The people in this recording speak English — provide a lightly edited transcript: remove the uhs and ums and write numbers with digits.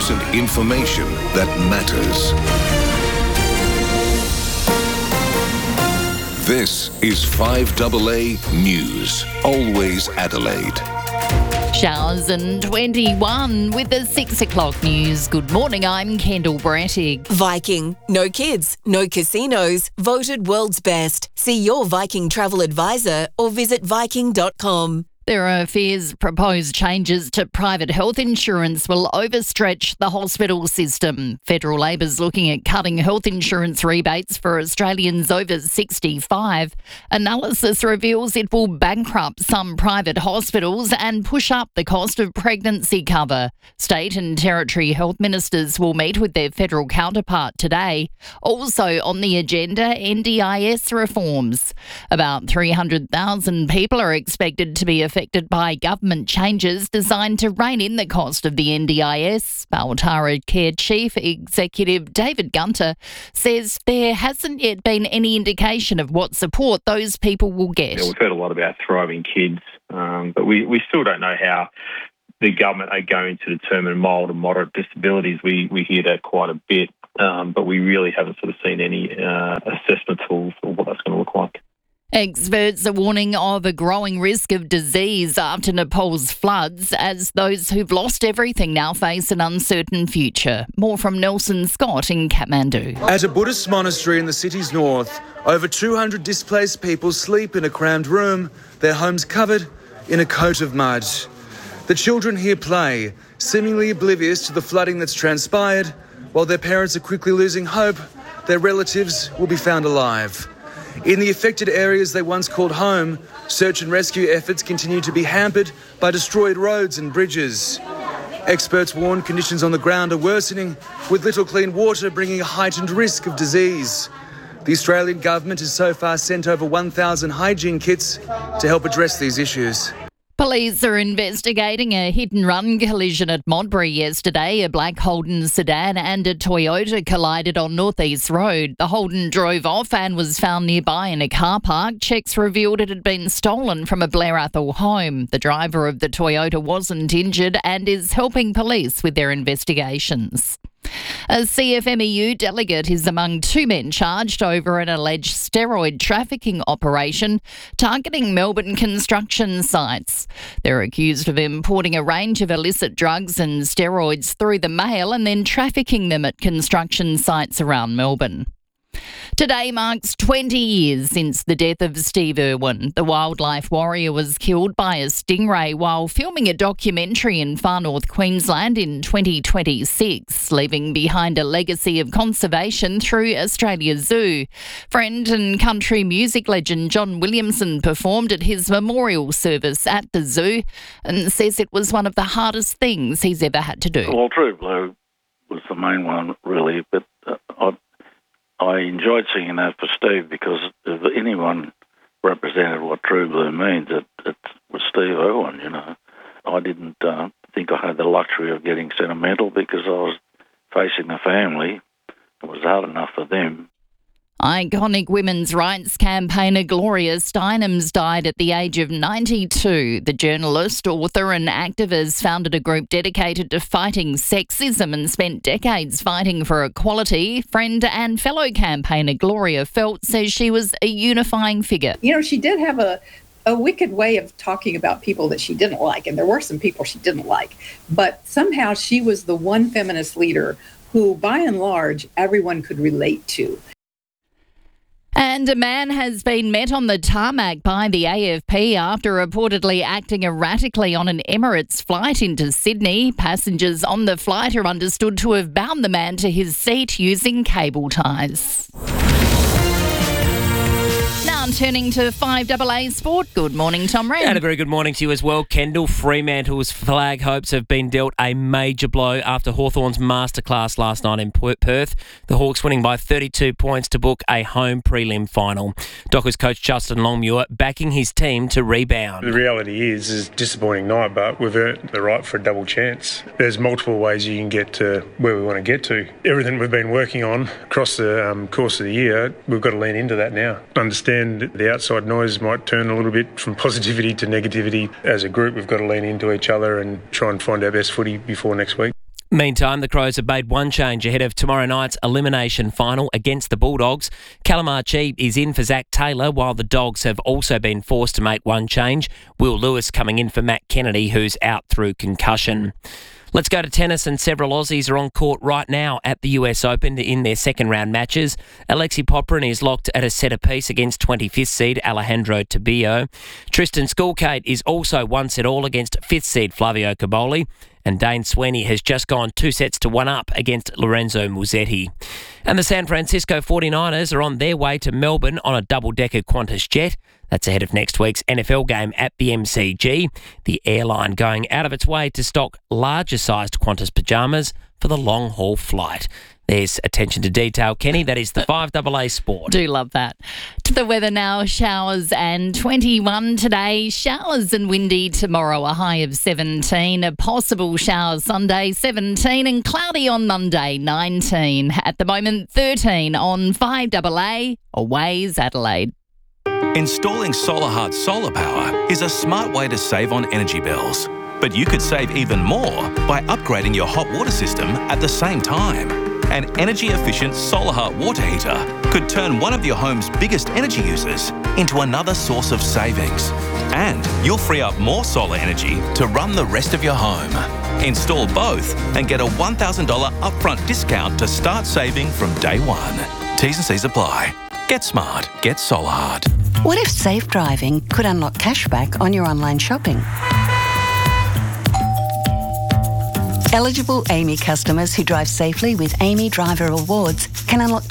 news and information that matters. This is 5AA News, always Adelaide. Showers and 21 with the 6 o'clock news. Good morning, I'm Kendall Brattig. Viking, no kids, no casinos, voted world's best. See your Viking travel advisor or visit Viking.com. There are fears proposed changes to private health insurance will overstretch the hospital system. Federal Labor's looking at cutting health insurance rebates for Australians over 65. Analysis reveals it will bankrupt some private hospitals and push up the cost of pregnancy cover. State and territory health ministers will meet with their federal counterpart today. Also on the agenda, NDIS reforms. About 300,000 people are expected to be affected by government changes designed to rein in the cost of the NDIS. Baltara Care Chief Executive David Gunter says there hasn't yet been any indication of what support those people will get. We've heard a lot about thriving kids, but we still don't know how the government are going to determine mild and moderate disabilities. We hear that quite a bit, but we really haven't sort of seen any assessment tools for what that's going to look like. Experts are warning of a growing risk of disease after Nepal's floods as those who've lost everything now face an uncertain future. More from Nelson Scott in Kathmandu. At a Buddhist monastery in the city's north, over 200 displaced people sleep in a crammed room, their homes covered in a coat of mud. The children here play, seemingly oblivious to the flooding that's transpired, while their parents are quickly losing hope their relatives will be found alive. In the affected areas they once called home, search and rescue efforts continue to be hampered by destroyed roads and bridges. Experts warn conditions on the ground are worsening, with little clean water bringing a heightened risk of disease. The Australian government has so far sent over 1,000 hygiene kits to help address these issues. Police are investigating a hit-and-run collision at Modbury yesterday. A black Holden sedan and a Toyota collided on North East Road. The Holden drove off and was found nearby in a car park. Checks revealed it had been stolen from a Blair Athol home. The driver of the Toyota wasn't injured and is helping police with their investigations. A CFMEU delegate is among 2 men charged over an alleged steroid trafficking operation targeting Melbourne construction sites. They're accused of importing a range of illicit drugs and steroids through the mail and then trafficking them at construction sites around Melbourne. Today marks 20 years since the death of Steve Irwin. The wildlife warrior was killed by a stingray while filming a documentary in far north Queensland in 2026, leaving behind a legacy of conservation through Australia Zoo. Friend and country music legend John Williamson performed at his memorial service at the zoo and says it was one of the hardest things he's ever had to do. Well, True Blue was the main one, really, but I enjoyed singing that for Steve because if anyone represented what True Blue means, it was Steve Irwin, you know. I didn't think I had the luxury of getting sentimental because I was facing a family. It was hard enough for them. Iconic women's rights campaigner Gloria Steinem's died at the age of 92. The journalist, author and activist founded a group dedicated to fighting sexism and spent decades fighting for equality. Friend and fellow campaigner Gloria Felt says she was a unifying figure. You know, she did have a wicked way of talking about people that she didn't like, and there were some people she didn't like. But somehow she was the one feminist leader who, by and large, everyone could relate to. And a man has been met on the tarmac by the AFP after reportedly acting erratically on an Emirates flight into Sydney. Passengers on the flight are understood to have bound the man to his seat using cable ties. Now turning to 5AA Sport. Good morning, Tom Wren. And a very good morning to you as well, Kendall. Fremantle's flag hopes have been dealt a major blow after Hawthorn's masterclass last night in Perth. The Hawks winning by 32 points to book a home prelim final. Dockers coach Justin Longmuir backing his team to rebound. The reality is it's a disappointing night, but we've earned the right for a double chance. There's multiple ways you can get to where we want to get to. Everything we've been working on across the course of the year, we've got to lean into that now. Understand the outside noise might turn a little bit from positivity to negativity. As a group, we've got to lean into each other and try and find our best footy before next week. Meantime, the Crows have made one change ahead of tomorrow night's elimination final against the Bulldogs. Callum Archie is in for Zach Taylor, while the Dogs have also been forced to make one change. Will Lewis coming in for Matt Kennedy, who's out through concussion. Let's go to tennis, and several Aussies are on court right now at the US Open in their second round matches. Alexei Popyrin is locked at a set apiece against 25th seed Alejandro Tobio. Tristan Skulkate is also 1-all against 5th seed Flavio Caboli. And Dane Sweeney has just gone 2-1 up against Lorenzo Musetti. And the San Francisco 49ers are on their way to Melbourne on a double-decker Qantas jet. That's ahead of next week's NFL game at the MCG. The airline going out of its way to stock larger-sized Qantas pyjamas for the long-haul flight. There's attention to detail, Kenny. That is the 5AA Sport. Do love that. To the weather now, showers and 21 today. Showers and windy tomorrow, a high of 17. A possible shower Sunday, 17. And cloudy on Monday, 19. At the moment, 13 on 5AA, Waze Adelaide. Installing SolarHeart solar power is a smart way to save on energy bills. But you could save even more by upgrading your hot water system at the same time. An energy-efficient SolarHeart water heater could turn one of your home's biggest energy users into another source of savings. And you'll free up more solar energy to run the rest of your home. Install both and get a $1,000 upfront discount to start saving from day one. T's and C's apply. Get smart. Get SolarHeart. What if safe driving could unlock cashback on your online shopping? Eligible AAMI customers who drive safely with AAMI Driver Awards can unlock